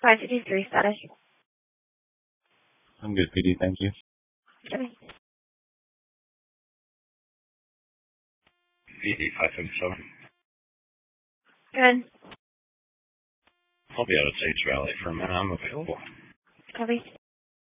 553 status. I'm good, PD. Thank you. Okay. PD 557. Good. I'll be out of Sage Valley for a minute. I'm available. Copy.